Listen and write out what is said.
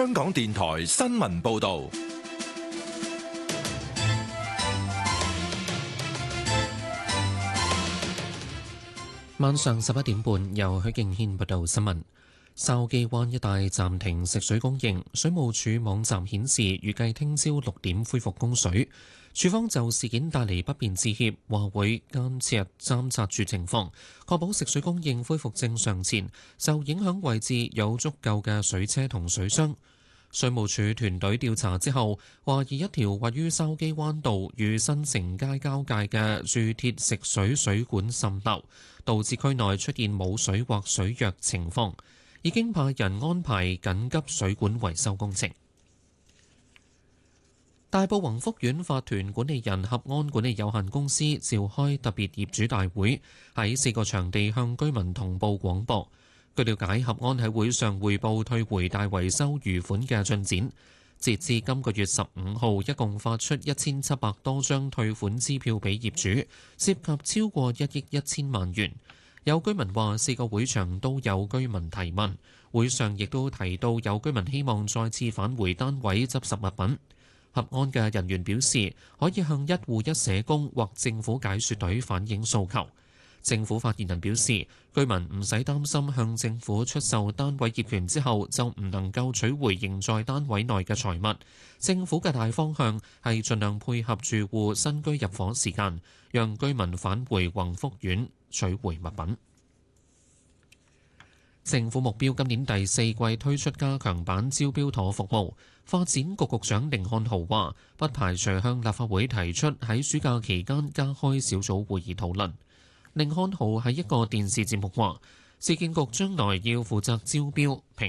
香港電台新聞報道。 晚上11點半，由許敬軒報道新聞。筲箕灣一帶暫停食水供應，水務署網站顯示預計聽朝6點恢復供水。署方就事件帶嚟不便致歉，話會監察住情況，確保食水供應恢復正常前，受影響位置有足夠嘅水車同水箱。水務署團隊調查之後，懷疑一條位於筲箕灣道與新城街交界嘅鑄鐵食水水管滲漏，導致區內出現冇水或水弱情況，已經派人安排緊急水管維修工程。大埔宏福苑法團管理人合安管理有限公司召開特別業主大會，喺4個場地向居民同步廣播。據了解，合安喺會上匯報退回大維修餘款嘅進展。截至今個月15號，一共發出1700多張退款支票俾業主，涉及超過1億1000萬元。有居民話4個會場都有居民提問，會上亦都提到有居民希望再次返回單位執拾物品。合安嘅人員表示，可以向一戶一社工或政府解說隊反映訴求。政府發言人表示，居民唔使擔心向政府出售單位業權之後就唔能夠取回仍在單位內嘅財物。政府嘅大方向係盡量配合住戶新居入伙時間，讓居民返回宏福苑取回物品。政府目標今年第4季推出加強版招標妥服務。發展局局長甯漢豪話，不排除向立法會提出喺暑假期間加開小組會議討論。甯漢豪喺一個電視節目話，市建局將來要負責招標、評